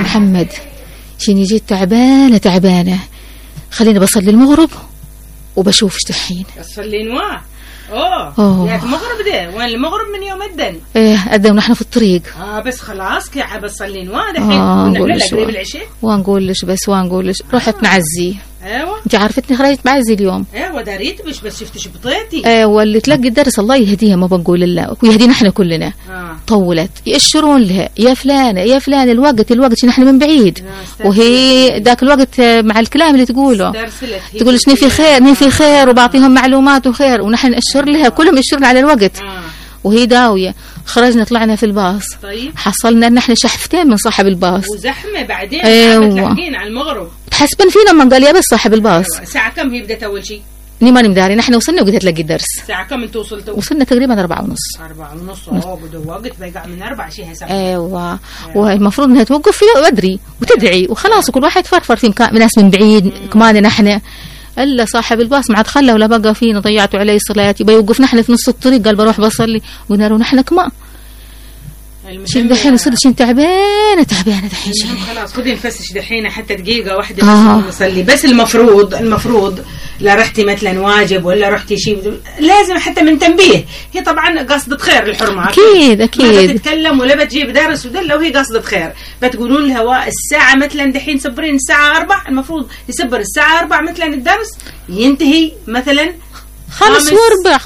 محمد شيني جيت تعبانة خليني بصلي المغرب وبشوف ايش دحين. تصلي نواه يا المغرب ده وين المغرب من يوم الدن؟ ايه أذن ونحن في الطريق. بس خلاص كي بصلي نواه دحين ونحن قريب العشاء. وانقولش رحت نعزي. ايوه انت عارفتني خرجت معزي اليوم. ايوه داريت بس شفتش بطيتي. ايوه اللي تلقي الدرس الله يهديها ما بنقول الله ويهدينا احنا كلنا. طولت يأشرون لها يا فلان الوقت نحن من بعيد وهي ذاك الوقت مع الكلام اللي تقوله تقول ني في خير وبعطيهم معلومات وخير ونحن نأشر لها كلهم يأشرون على الوقت. وهي داوية خرجنا طلعنا في الباص. طيب حصلنا ان احنا شحفتين من صاحب الباص وزحمه بعدين. تلاقين على المغرب تحسبن فينا من قال يا بس صاحب الباص. الساعه كم هي بدت اول شيء؟ اني ماني مداري. نحن وصلنا وقلت تلاقي الدرس الساعه كم انتوا وصلتوا؟ وصلنا تقريبا 4:30. 4:30 بدو وقت بيقع من 4 شيء هسه. ايوه والمفروض انها توقف فيها بدري وتدعي وخلاص وكل واحد فرفر في ناس من بعيد كمان. نحن الا صاحب الباص ما عاد خلى ولا بقى فينا ضيعتوا علي صلاتي يبقى يوقف نحن في نص الطريق قال بروح بصلي قلنا له نحن كمان شين دحين وصلت شين تعبانة دحين خلاص خذي نفسش دحين حتى دقيقة واحدة بس نصلي. بس المفروض لا رحتي مثلا واجب ولا رحتي شيء لازم حتى من تنبيه. هي طبعا قصدة خير الحرمة أكيد ما بتتكلم ولا بتجيب درس ودل وهي قصدة خير بتقولون لها الساعة مثلا دحين صبرين الساعة 4 المفروض يصبر الساعة 4 مثلا الدرس ينتهي مثلا 5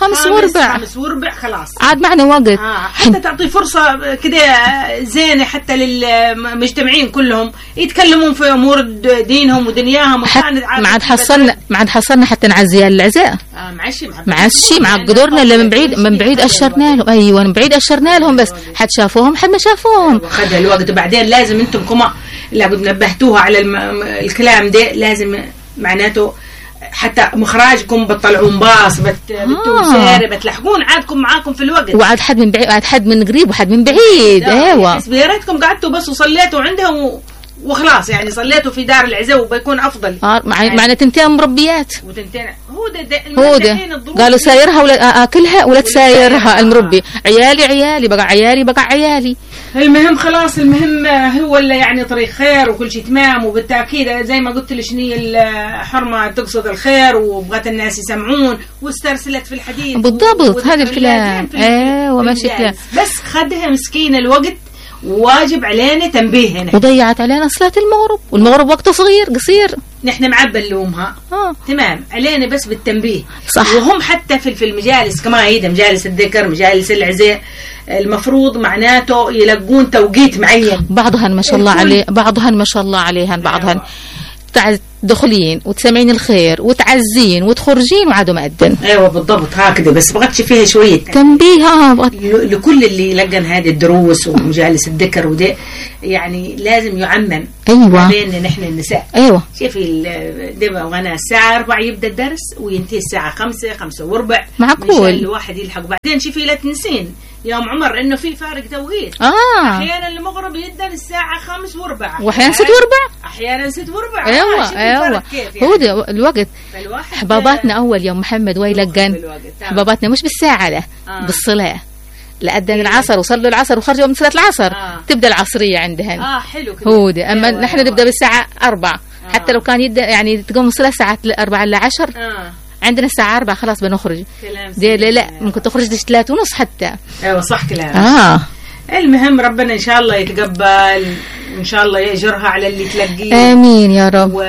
وربع خلاص عاد معنا وقت. حتى تعطي فرصة كده زينة حتى للمجتمعين كلهم يتكلمون في أمور دينهم ودنياهم. ما عاد حصلنا حتى نعزي العزاء. معشي مع قدرنا اللي من بعيد أشرنا لهم. أيوة من بعيد أشرنا لهم بس حد شافوهم حد ما شافوهم. خدها الوقت وبعدين لازم أنتم كما لابد نبهتوها على الكلام ده لازم معناته حتى مخراجكم بتطلعون باص بتوساري بتلحقون عادكم معاكم في الوقت. وعاد حد من بعيد وعاد حد من قريب وحد من بعيد. ايوه بس يا ريتكم قعدتوا بس وصليتوا عندهم وخلاص يعني صليتوا في دار العزاء وبيكون افضل. معنا تنتين مربيات وتنتين هو ده قالوا سايرها ولا اكلها ولا تسايرها المربي عيالي بقى عيالي. المهم خلاص المهم هو اللي يعني طريق خير وكل شيء تمام. وبالتاكيد زي ما قلت لك شنو الحرمه تقصد الخير وبغت الناس يسمعون واسترسلت في الحديث بالضبط هذا الكلام. ايوه ماشي كلام بس خدها مسكينه الوقت واجب علينا تنبيه هنا وضيعت علينا صلاة المغرب والمغرب وقته قصير نحن معبى نلومها تمام علينا بس بالتنبيه صح. وهم حتى في المجالس كما هي مجالس الذكر مجالس العزاء المفروض معناته يلقون توقيت معين. بعضهن ما شاء الله عليهن تدخلين وتسمعين الخير وتعزين وتخرجين وعادوا مأذن. ايوه بالضبط هكذا بس بغتش فيها شويه تنبيه لكل اللي يلقن هذه الدروس ومجالس الذكر وده يعني لازم يعمم. ايوه بين نحن النساء. ايوه شوفي دبا وانا الساعه 4 يبدا الدرس وينتهي الساعه 5 وربع معقول الواحد يلحق. بعدين شوفي لا تنسين يوم عمر انه في فارق توقيت. احيانا المغرب يدن الساعه 5 وربع واحيانا 6 وربع احيانا 6 وربع. ايوه يعني. هو ده الوقت. حباباتنا اول يوم محمد ويلقن حباباتنا مش بالساعه له بالصلاه لأذن العصر وصلوا العصر وخرجوا من صلاة العصر تبدأ العصرية عندهن. حلو كده. هو ده. أما نحن نبدأ بالساعة 4 حتى لو كان يعني تقوم الصلاة الساعة 4 إلا 10 عندنا الساعة 4 خلاص بنخرج. دي لا ممكن تخرج 3:30 حتى. ايوه صح كلام. المهم ربنا ان شاء الله يتقبل وان شاء الله يأجرها على اللي تلقيه. امين يا رب.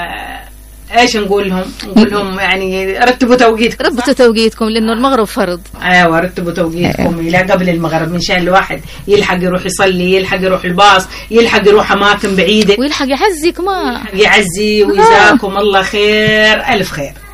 ايش نقول لهم يعني رتبوا توقيتكم لانه المغرب فرض. ايوه رتبوا توقيتكم الى قبل المغرب من شان الواحد يلحق يروح يصلي يلحق يروح الباص يلحق يروح اماكن بعيده ويلحق يعزي كمان يعزي ويجزاكم الله خير الف خير.